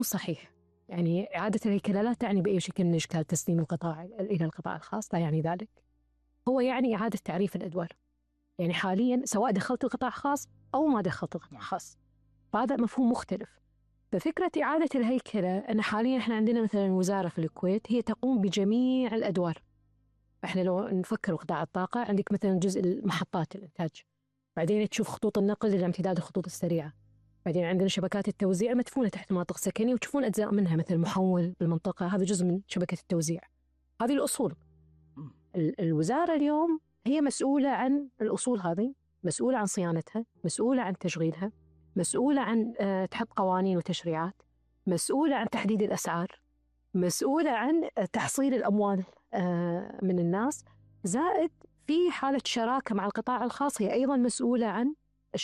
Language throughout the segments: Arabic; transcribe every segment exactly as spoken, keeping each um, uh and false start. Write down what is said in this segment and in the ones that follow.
صحيح. يعني إعادة الهيكلة لا تعني بأي شكل من أشكال تسليم القطاع إلى القطاع الخاص، لا يعني ذلك. هو يعني إعادة تعريف الأدوار. يعني حاليا سواء دخلت القطاع الخاص أو ما دخلت القطاع الخاص، فهذا مفهوم مختلف. ففكرة إعادة الهيكلة أن حاليا إحنا عندنا مثلا وزارة في الكويت هي تقوم بجميع الأدوار. إحنا لو نفكر بقطاع الطاقة عندك مثلا جزء المحطات الإنتاج، بعدين تشوف خطوط النقل للامتداد الخطوط السريعة، بعدين عندنا شبكات التوزيع مدفونة تحت مناطق سكنية وتشوفون أجزاء منها مثل محول بالمنطقة، هذا جزء من شبكة التوزيع. هذه الأصول. الوزارة اليوم هي مسؤولة عن الأصول هذه، مسؤولة عن صيانتها، مسؤولة عن تشغيلها، مسؤولة عن تحط قوانين وتشريعات، مسؤولة عن تحديد الأسعار، مسؤولة عن تحصيل الأموال من الناس، زائد في حالة شراكة مع القطاع الخاص هي أيضا مسؤولة عن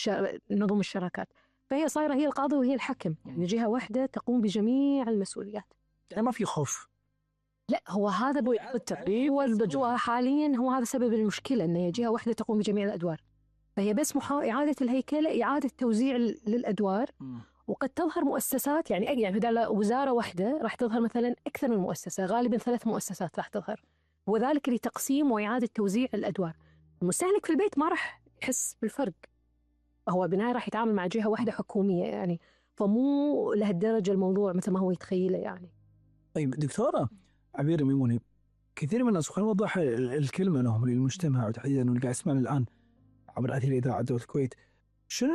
نظم الشراكات. فهي صايرة هي القاضي وهي الحكم، يعني جهة واحدة تقوم بجميع المسؤوليات. يعني ما في خوف. لا، هو هذا بالتعريف هو حاليا هو هذا سبب المشكلة، أن هي جهة واحدة تقوم بجميع الأدوار. فهي بس محا... إعادة الهيكلة، إعادة توزيع للأدوار. م. وقد تظهر مؤسسات، يعني يعني بدل وزارة واحدة راح تظهر مثلا أكثر من مؤسسة، غالبا ثلاث مؤسسات راح تظهر، وذلك لتقسيم وإعادة توزيع الأدوار. المستهلك في البيت ما راح يحس بالفرق، هو بالنهاية راح يتعامل مع جهة واحدة حكومية، يعني فمو لهالدرجة الموضوع مثل ما هو يتخيله يعني. طيب دكتورة عبير ميموني، كثير من الناس، خلينا نوضح الكلمة لهم للمجتمع وتحديدا اللي قاعد يسمعنا الآن عبر أثير إذاعة دولة الكويت، شنو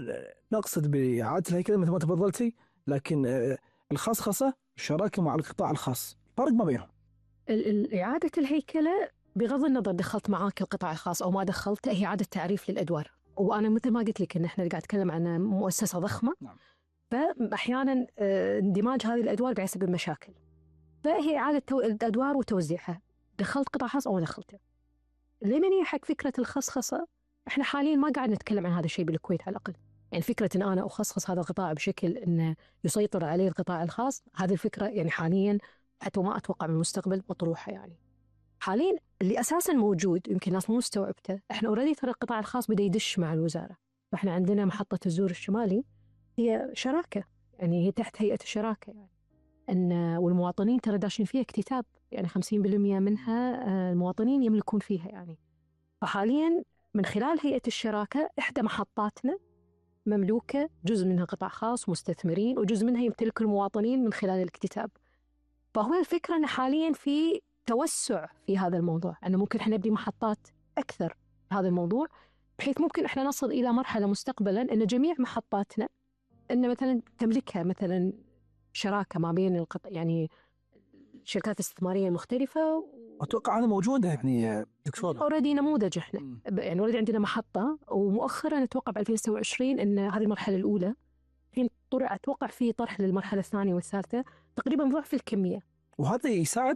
نقصد بإعادة الهيكلة مثل ما تفضلتي، لكن الخصخصة الشراكة مع القطاع الخاص، فرق ما بينهم؟ إعادة الهيكلة بغض النظر دخلت معاك القطاع الخاص أو ما دخلت، هي إعادة تعريف للأدوار. وأنا مثل ما قلت لك إن إحنا قاعد نتكلم عن مؤسسة ضخمة. نعم. فأحيانا اندماج هذه الأدوار قاعد يسبب مشاكل، فهي إعادة الأدوار وتوزيعها، دخلت قطاع خاص أو ما دخلته. لمن هي حق فكرة الخصخصة، إحنا حاليا ما قاعد نتكلم عن هذا الشيء بالكويت على الأقل. يعني فكرة إن أنا أخصص هذا القطاع بشكل إنه يسيطر عليه القطاع الخاص، هذه الفكرة يعني حاليا حتى ما أتوقع من المستقبل مطروحة. يعني حاليا اللي أساسا موجود يمكن الناس مو مستوعبته، إحنا أوريدي ترى القطاع الخاص بدأ يدش مع الوزارة. فإحنا عندنا محطة الزور الشمالي هي شراكة، يعني هي تحت هيئة الشراكة، يعني أن والمواطنين ترى داشين فيها اكتتاب، يعني خمسين بالمئة منها المواطنين يملكون فيها. يعني فحاليا من خلال هيئة الشراكة إحدى محطاتنا مملوكة، جزء منها قطاع خاص مستثمرين وجزء منها يمتلك المواطنين من خلال الاكتتاب. فهو الفكرة أن حاليا في توسع في هذا الموضوع، أنه ممكن إحنا نبني محطات أكثر في هذا الموضوع، بحيث ممكن إحنا نصل إلى مرحلة مستقبلا أن جميع محطاتنا أن مثلا تملكها مثلا شراكة ما بين القطاع، يعني الشركات الاستثمارية المختلفة. أتوقع هذا موجودة يعني دكتور. أوريدي نموذج إحنا م. يعني أوريدي عندنا محطة، ومؤخرا أتوقع ب ألفين وستة وعشرين أن هذه المرحلة الأولى الحين طرح، أتوقع في طرح للمرحلة الثانية والثالثة تقريبا ضعف الكمية. وهذا يساعد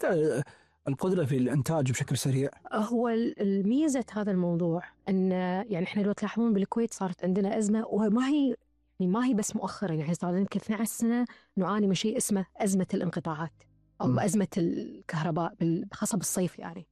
القدرة في الإنتاج بشكل سريع. هو الميزة هذا الموضوع أن يعني إحنا لو تلاحظون بالكويت صارت عندنا أزمة، وما هي يعني ما هي بس مؤخرا، يعني صار يمكن اثنتي عشرة سنة نعاني من شيء اسمه أزمة الانقطاعات أو م. أزمة الكهرباء خاصة بالصيف. يعني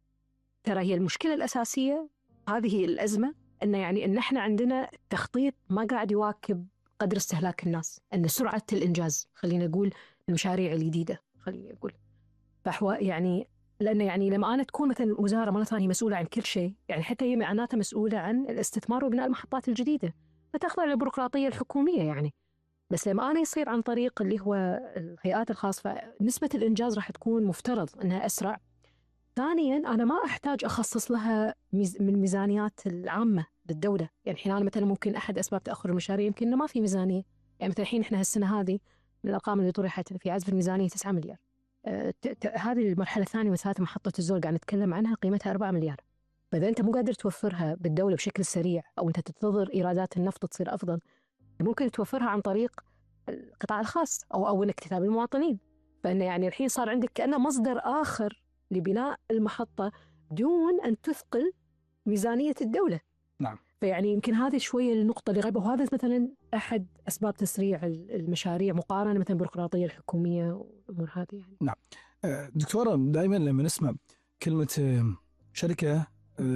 ترى هي المشكلة الأساسية هذه الأزمة، أن يعني أن إحنا عندنا تخطيط ما قاعد يواكب قدر استهلاك الناس، أن سرعة الإنجاز خلينا نقول المشاريع الجديدة خلينا نقول فحو يعني لأن يعني لما أنا تكون مثلا وزارة مرة ثانية مسؤولة عن كل شيء، يعني حتى هي معناتها مسؤولة عن الاستثمار وبناء المحطات الجديدة، فتخضع للبيروقراطية الحكومية. يعني بس لما أنا يصير عن طريق اللي هو الهيئات الخاصة، نسبة الإنجاز راح تكون مفترض أنها أسرع. ثانيا أنا ما أحتاج أخصص لها ميز من الميزانيات العامة للدولة. يعني الحين أنا مثلا ممكن أحد أسباب تأخر المشاريع يمكن إنه ما في ميزانية. يعني مثلا الحين إحنا هالسنة هذه من الأرقام اللي طرحت في عزف الميزانية تسعة مليار. أه هذه المرحلة الثانية والثالثة محطة الزور قاعد نتكلم عنها قيمتها أربعة مليار. فإذا أنت مو قادر توفرها بالدولة بشكل سريع، أو أنت تنتظر إيرادات النفط تصير أفضل، ممكن توفرها عن طريق القطاع الخاص أو أو اكتتاب المواطنين. فإن يعني الحين صار عندك كأنه مصدر آخر لبناء المحطة دون أن تثقل ميزانية الدولة. نعم. فيعني يمكن هذه شوية النقطة اللي غيبة، وهذا مثلا أحد أسباب تسريع المشاريع مقارنة مثلا بالبيروقراطية الحكومية والأمور هذه. يعني نعم دكتورة، دائما لما نسمع كلمة شركة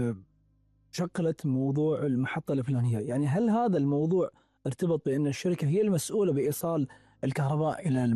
شكلت موضوع المحطة الفلانية، يعني هل هذا الموضوع ارتبط بأن الشركة هي المسؤولة بإيصال الكهرباء إلى